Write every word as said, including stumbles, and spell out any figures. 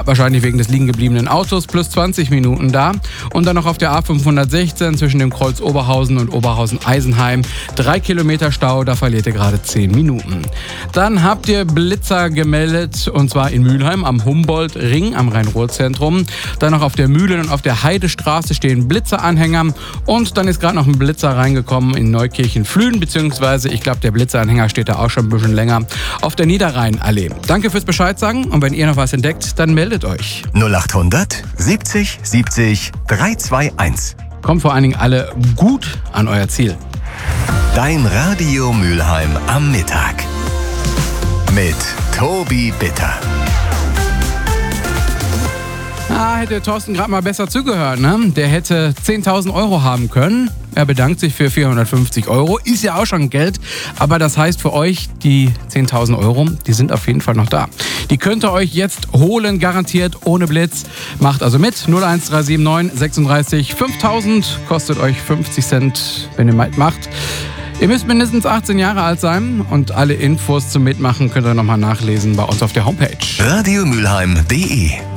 wahrscheinlich wegen des liegen gebliebenen Autos, plus zwanzig Minuten da. Und dann noch auf der A fünfhundertsechzehn zwischen dem Kreuz Oberhausen und Oberhausen-Eisenheim. Drei Kilometer Stau, da verliert ihr gerade zehn Minuten. Dann habt ihr Blitzer gemeldet, und zwar in Mülheim am Humboldt-Ring am Rhein-Ruhr-Zentrum. Dann noch auf der Mühlen- und auf der Heidestraße stehen Blitzeranhänger. Und dann ist gerade noch ein Blitzer reingekommen in Neukirchen-Flühen, beziehungsweise ich glaube, der Blitzeranhänger steht da auch schon ein bisschen länger auf der Niederrheinallee. Danke fürs Bescheid sagen, und wenn ihr noch was entdeckt, dann meldet euch. null acht hundert siebzig siebzig dreihunderteinundzwanzig. Kommt vor allen Dingen alle gut an euer Ziel. Dein Radio Mülheim am Mittag mit Tobi Bitter. Ah, hätte Thorsten gerade mal besser zugehört, ne? Der hätte zehntausend Euro haben können. Er bedankt sich für vierhundertfünfzig Euro. Ist ja auch schon Geld. Aber das heißt für euch, die zehntausend Euro, die sind auf jeden Fall noch da. Die könnt ihr euch jetzt holen, garantiert ohne Blitz. Macht also mit. null eins drei sieben neun sechsunddreißig fünftausend. Kostet euch fünfzig Cent, wenn ihr mitmacht. Ihr müsst mindestens achtzehn Jahre alt sein. Und alle Infos zum Mitmachen könnt ihr nochmal nachlesen bei uns auf der Homepage. radio mülheim punkt de